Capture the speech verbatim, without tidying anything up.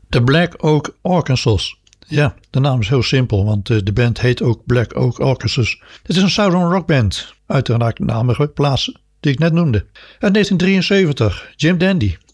The Black Oak Orchestras. Ja, de naam is heel simpel, want de band heet ook Black Oak Orchestras. Dit is een Southern rock band uit de gelijknamige plaats die ik net noemde. Uit negentien drieënzeventig, Jim Dandy.